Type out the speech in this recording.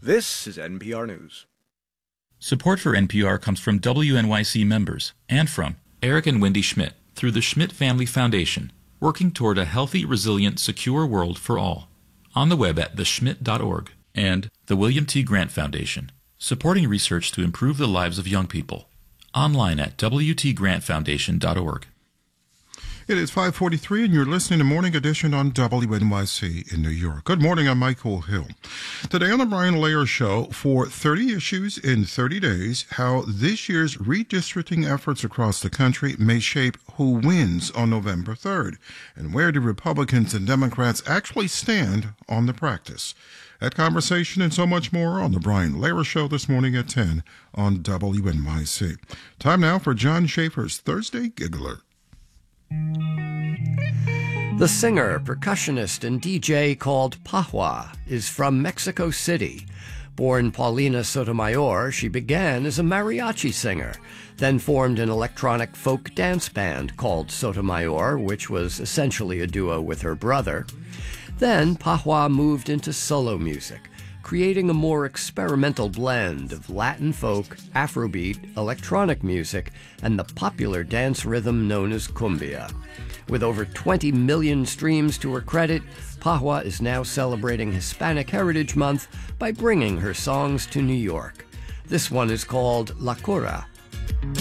This is NPR News. Support for NPR comes from WNYC members and from Eric and Wendy Schmidt through the Schmidt Family Foundation, working toward a healthy, resilient, secure world for all. On the web at theschmidt.org, and the William T. Grant Foundation, supporting research to improve the lives of young people. Online at wtgrantfoundation.org. It is 5:43, and you're listening to Morning Edition on WNYC in New York. Good morning, I'm Michael Hill. Today on the Brian Lehrer Show, for 30 issues in 30 days, how this year's redistricting efforts across the country may shape who wins on November 3rd, and where do Republicans and Democrats actually stand on the practice. That conversation and so much more on the Brian Lehrer Show this morning at 10 on WNYC. Time now for John Schaefer's Thursday Giggler. The singer, percussionist, and DJ called Pahwa is from Mexico City. Born Paulina Sotomayor, she began as a mariachi singer, then formed an electronic folk dance band called Sotomayor, which was essentially a duo with her brother. Then Pahwa moved into solo music, creating a more experimental blend of Latin folk, Afrobeat, electronic music, and the popular dance rhythm known as cumbia. With over 20 million streams to her credit, Pahwa is now celebrating Hispanic Heritage Month by bringing her songs to New York. This one is called La Cura.